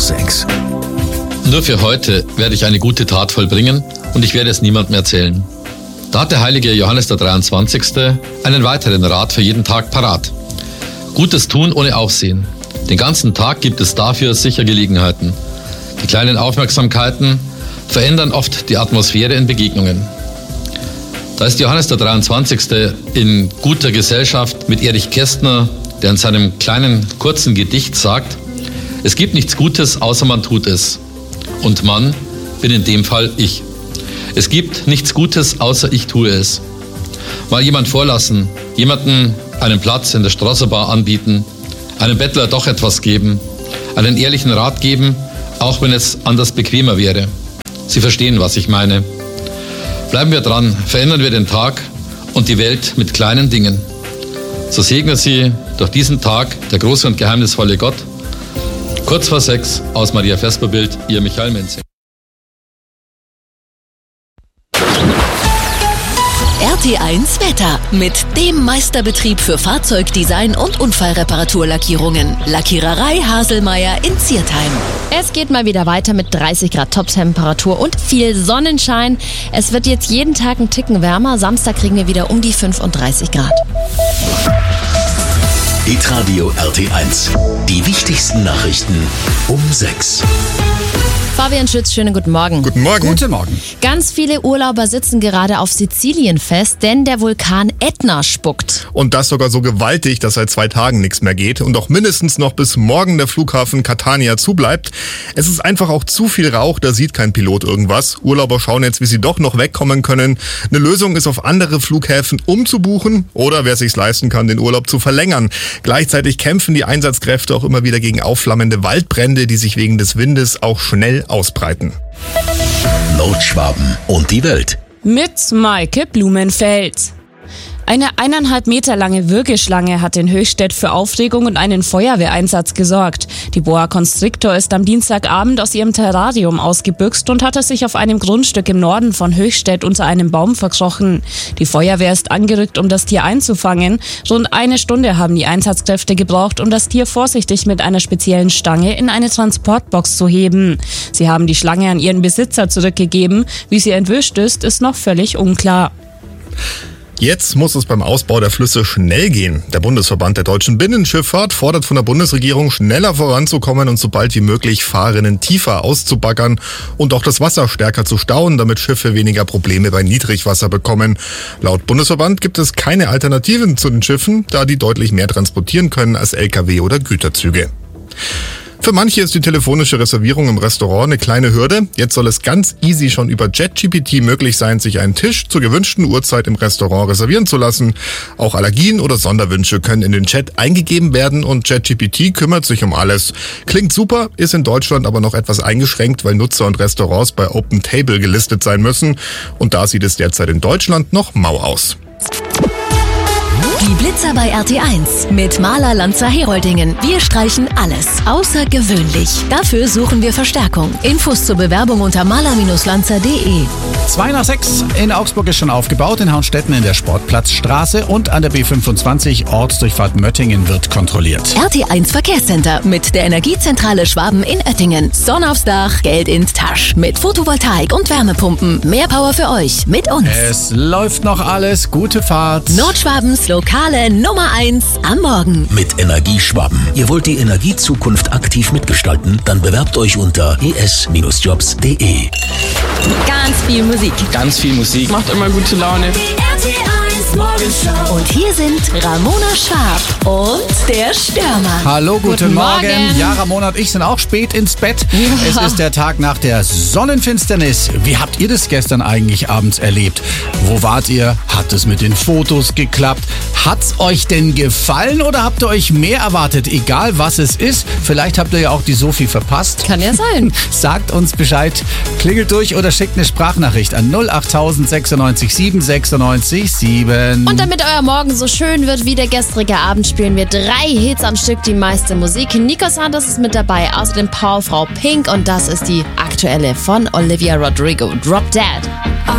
6. Nur für heute werde ich eine gute Tat vollbringen und ich werde es niemandem erzählen. Da hat der heilige Johannes der 23. einen weiteren Rat für jeden Tag parat. Gutes tun ohne Aufsehen. Den ganzen Tag gibt es dafür sicher Gelegenheiten. Die kleinen Aufmerksamkeiten verändern oft die Atmosphäre in Begegnungen. Da ist Johannes der 23. in guter Gesellschaft mit Erich Kästner, der in seinem kleinen, kurzen Gedicht sagt: Es gibt nichts Gutes, außer man tut es. Und man bin in dem Fall ich. Es gibt nichts Gutes, außer ich tue es. Mal jemand vorlassen, jemanden einen Platz in der Strassenbar anbieten, einem Bettler doch etwas geben, einen ehrlichen Rat geben, auch wenn es anders bequemer wäre. Sie verstehen, was ich meine. Bleiben wir dran, verändern wir den Tag und die Welt mit kleinen Dingen. So segne Sie durch diesen Tag der große und geheimnisvolle Gott. Kurz vor 6 aus Maria Vesperbild, Ihr Michael Menzing. RT1 Wetter mit dem Meisterbetrieb für Fahrzeugdesign und Unfallreparaturlackierungen. Lackiererei Haselmeier in Ziertheim. Es geht mal wieder weiter mit 30 Grad Toptemperatur und viel Sonnenschein. Es wird jetzt jeden Tag ein Ticken wärmer. Samstag kriegen wir wieder um die 35 Grad. Hitradio RT1. Die wichtigsten Nachrichten um 6. Fabian Schütz, schönen guten Morgen. Guten Morgen. Guten Morgen. Ganz viele Urlauber sitzen gerade auf Sizilien fest, denn der Vulkan Ätna spuckt. Und das sogar so gewaltig, dass seit 2 Tagen nichts mehr geht und auch mindestens noch bis morgen der Flughafen Catania zubleibt. Es ist einfach auch zu viel Rauch, da sieht kein Pilot irgendwas. Urlauber schauen jetzt, wie sie doch noch wegkommen können. Eine Lösung ist, auf andere Flughäfen umzubuchen oder, wer sich's leisten kann, den Urlaub zu verlängern. Gleichzeitig kämpfen die Einsatzkräfte auch immer wieder gegen aufflammende Waldbrände, die sich wegen des Windes auch schnell ausbreiten. Nordschwaben und die Welt. Mit Maike Blumenfeld. Eine 1,5 Meter lange Würgeschlange hat in Höchstädt für Aufregung und einen Feuerwehreinsatz gesorgt. Die Boa Constrictor ist am Dienstagabend aus ihrem Terrarium ausgebüxt und hatte sich auf einem Grundstück im Norden von Höchstädt unter einem Baum verkrochen. Die Feuerwehr ist angerückt, um das Tier einzufangen. Rund 1 Stunde haben die Einsatzkräfte gebraucht, um das Tier vorsichtig mit einer speziellen Stange in eine Transportbox zu heben. Sie haben die Schlange an ihren Besitzer zurückgegeben. Wie sie entwischt ist noch völlig unklar. Jetzt muss es beim Ausbau der Flüsse schnell gehen. Der Bundesverband der deutschen Binnenschifffahrt fordert von der Bundesregierung, schneller voranzukommen und so bald wie möglich Fahrrinnen tiefer auszubaggern und auch das Wasser stärker zu stauen, damit Schiffe weniger Probleme bei Niedrigwasser bekommen. Laut Bundesverband gibt es keine Alternativen zu den Schiffen, da die deutlich mehr transportieren können als Lkw oder Güterzüge. Für manche ist die telefonische Reservierung im Restaurant eine kleine Hürde. Jetzt soll es ganz easy schon über ChatGPT möglich sein, sich einen Tisch zur gewünschten Uhrzeit im Restaurant reservieren zu lassen. Auch Allergien oder Sonderwünsche können in den Chat eingegeben werden und ChatGPT kümmert sich um alles. Klingt super, ist in Deutschland aber noch etwas eingeschränkt, weil Nutzer und Restaurants bei OpenTable gelistet sein müssen. Und da sieht es derzeit in Deutschland noch mau aus. Die Blitzer bei RT1 mit Maler Lanzer Heroldingen. Wir streichen alles außergewöhnlich. Dafür suchen wir Verstärkung. Infos zur Bewerbung unter maler-lanzer.de. 2 nach 6 in Augsburg ist schon aufgebaut, in Haunstetten in der Sportplatzstraße und an der B25 Ortsdurchfahrt Möttingen wird kontrolliert. RT1 Verkehrscenter mit der Energiezentrale Schwaben in Oettingen. Sonne aufs Dach, Geld in Tasch. Mit Photovoltaik und Wärmepumpen. Mehr Power für euch mit uns. Es läuft noch alles. Gute Fahrt. Nordschwabens lokale Nummer 1 am Morgen. Mit Energie Schwaben. Ihr wollt die Energiezukunft aktiv mitgestalten? Dann bewerbt euch unter es-jobs.de. Ganz viel Musik. Ganz viel Musik. Macht immer gute Laune. Die RT1 Morgenshow. Und hier sind Ramona Schwab und der Stürmer. Hallo, guten Morgen. Morgen. Ja, Ramona und ich sind auch spät ins Bett. Ja. Es ist der Tag nach der Sonnenfinsternis. Wie habt ihr das gestern eigentlich abends erlebt? Wo wart ihr? Hat es mit den Fotos geklappt? Hat's euch denn gefallen oder habt ihr euch mehr erwartet? Egal was es ist. Vielleicht habt ihr ja auch die Sophie verpasst. Kann ja sein. Sagt uns Bescheid. Klingelt durch oder schickt eine Sprachnachricht an 08000 96 7 96 7. Und damit euer Morgen so schön wird wie der gestrige Abend, spielen wir 3 Hits am Stück, die meiste Musik. Nico Santos ist mit dabei, außerdem Powerfrau Pink und das ist die aktuelle von Olivia Rodrigo, Drop Dead.